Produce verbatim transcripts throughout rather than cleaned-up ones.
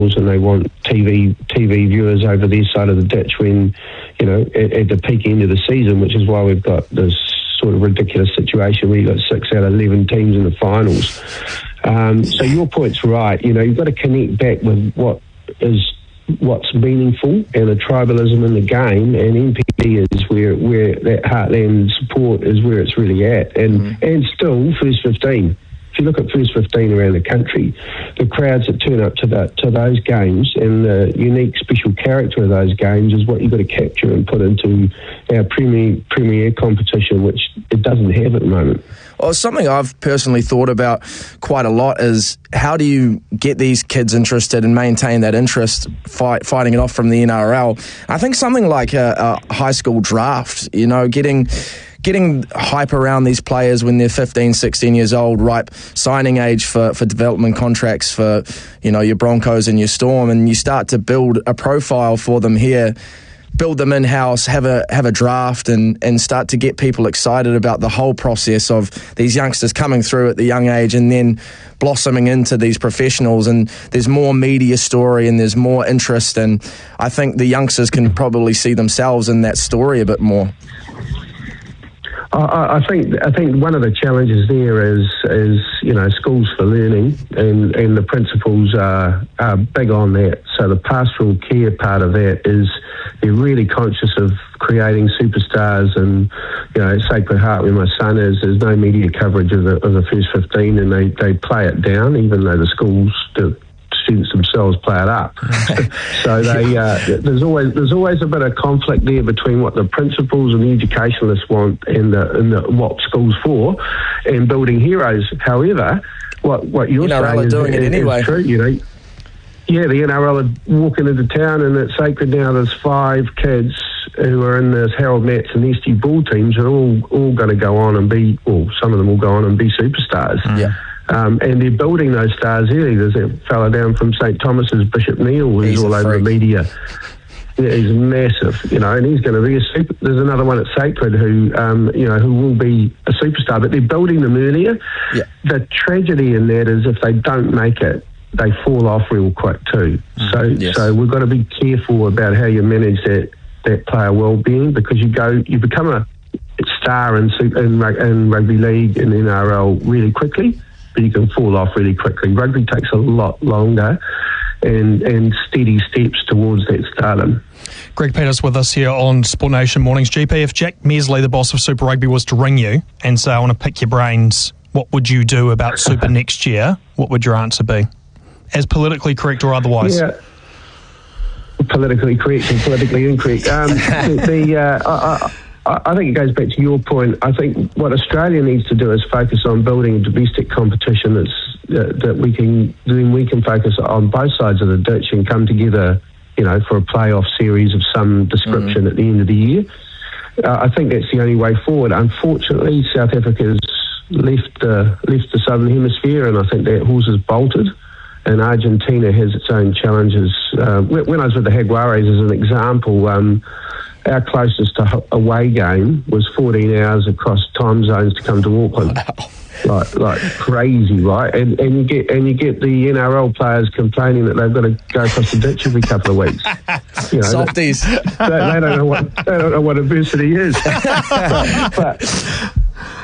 and they want T V T V viewers over their side of the ditch when, you know, at, at the peak end of the season, which is why we've got this sort of ridiculous situation where you've got six out of eleven teams in the finals. Um, so your point's right. You know, you've got to connect back with what is what's meaningful and the tribalism in the game, and N P D is where where that heartland support is where it's really at, and mm-hmm. and still first fifteen. If you look at first fifteen around the country, the crowds that turn up to that to those games and the unique special character of those games is what you've got to capture and put into our premier premier competition, which it doesn't have at the moment. Well, something I've personally thought about quite a lot is how do you get these kids interested and maintain that interest fight, fighting it off from the N R L? I think something like a, a high school draft, you know, getting... Getting hype around these players when they're fifteen, sixteen years old, ripe signing age for, for development contracts for, you know, your Broncos and your Storm, and you start to build a profile for them here, build them in-house, have a have a draft, and, and start to get people excited about the whole process of these youngsters coming through at the young age and then blossoming into these professionals. And there's more media story and there's more interest, and I think the youngsters can probably see themselves in that story a bit more. I, I think I think one of the challenges there is is you know schools for learning, and, and the principals are, are big on that. So the pastoral care part of that is they're really conscious of creating superstars, and you know Sacred Heart, where my son is, there's no media coverage of the of the first fifteen, and they, they play it down, even though the schools the students themselves play it up. So they uh, there's always there's always a bit of conflict there between what the principals and the educationalists want and the, and the, what schools for, and building heroes. However, what what you're N R L saying is, doing it is, anyway. is true. You know, yeah, the N R L are walking into town, and at Sacred now there's five kids who are in this Harold Matts and S G Bull teams, and all all going to go on and be, well, some of them will go on and be superstars. Mm. Yeah. Um, and they're building those stars early. There's that fella down from Saint Thomas's, Bishop Neal, who's he's all over the media. Yeah, he's massive, you know, and he's going to be a super. There's another one at Sacred who, um, you know, who will be a superstar. But they're building them earlier. Yeah. The tragedy in that is if they don't make it, they fall off real quick too. Mm, so, yes. so we've got to be careful about how you manage that that player well-being, because you go, you become a star in in, in rugby league and N R L really quickly, but you can fall off really quickly. Rugby takes a lot longer and and steady steps towards that stardom. Greg Peters with us here on Sport Nation Mornings. G P, if Jack Mesley, the boss of Super Rugby, was to ring you and say, I want to pick your brains, what would you do about Super next year? What would your answer be? As politically correct or otherwise? Yeah. Politically correct and politically incorrect. Um, the, the uh, I, I, I think it goes back to your point. I think what Australia needs to do is focus on building a domestic competition that's uh, that we can then we can focus on both sides of the ditch and come together, you know, for a playoff series of some description mm. at the end of the year. Uh, I think that's the only way forward. Unfortunately, South Africa's left the left the southern hemisphere, and I think that horse has bolted. And Argentina has its own challenges. Uh, when I was with the Jaguares, as an example, um, our closest to away game was fourteen hours across time zones to come to Auckland. Wow. Like, like crazy, right? And and you get and you get the N R L players complaining that they've got to go across the ditch every couple of weeks. You know, Softies. They, they don't know what they don't know what adversity is. but, but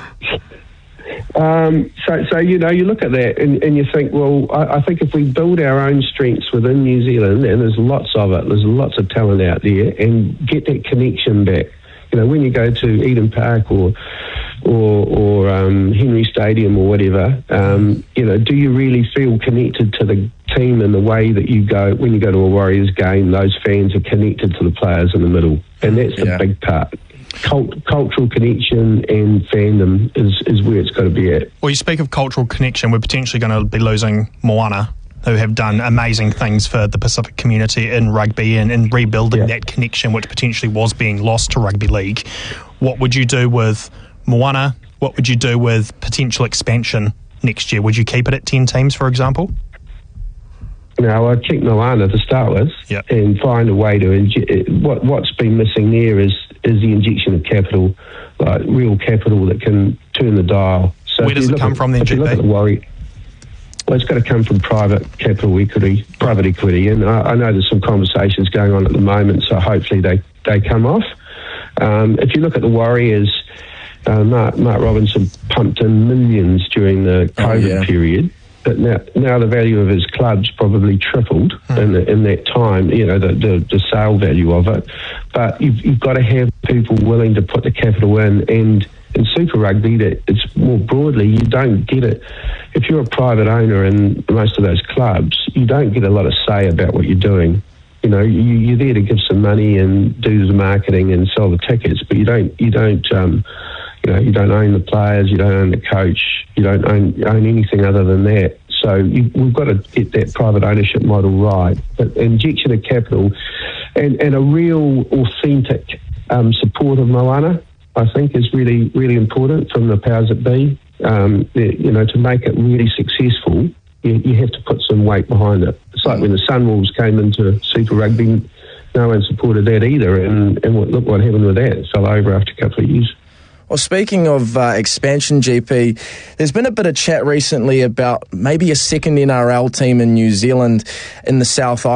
Um, so, so you know, you look at that and, and you think, well, I, I think if we build our own strengths within New Zealand, and there's lots of it, there's lots of talent out there, and get that connection back. You know, when you go to Eden Park or or, or um, Henry Stadium or whatever, um, you know, do you really feel connected to the team in the way that you go when you go to a Warriors game? Those fans are connected to the players in the middle, and that's the yeah. big part. Cult, cultural connection and fandom is, is where it's got to be at. Well, you speak of cultural connection, we're potentially going to be losing Moana, who have done amazing things for the Pacific community in rugby and, and rebuilding yeah. that connection, which potentially was being lost to rugby league. What would you do with Moana? What would you do with potential expansion next year? Would you keep it at ten teams, for example? No, I'd keep Moana to start with yep. and find a way to inject. What, what's been missing there is, is the injection of capital, like real capital that can turn the dial. So where does it come at, from then, G P? If you look at the Warrior, Well, it's got to come from private capital equity, private equity, and I, I know there's some conversations going on at the moment, so hopefully they, they come off. Um, if you look at the Warriors, uh, Mark, Mark Robinson pumped in millions during the COVID oh, yeah. period, but now, now the value of his club's probably tripled hmm. in, the, in that time, you know, the, the, the sale value of it. But you've, you've got to have people willing to put the capital in, and in Super Rugby, that it's more broadly, you don't get it. If you're a private owner in most of those clubs, you don't get a lot of say about what you're doing. You know, you, you're there to give some money and do the marketing and sell the tickets, but you don't, you don't, um, you know, you don't own the players, you don't own the coach, you don't own, own anything other than that. So you, we've got to get that private ownership model right. But injection of capital and, and a real authentic um, support of Moana, I think, is really, really important from the powers that be. Um, you know, to make it really successful, you, you have to put some weight behind it. It's like when the Sunwolves came into Super Rugby, no one supported that either, and, and look what happened with that. It fell over after a couple of years. Well, speaking of uh, expansion, G P, there's been a bit of chat recently about maybe a second N R L team in New Zealand in the South Island.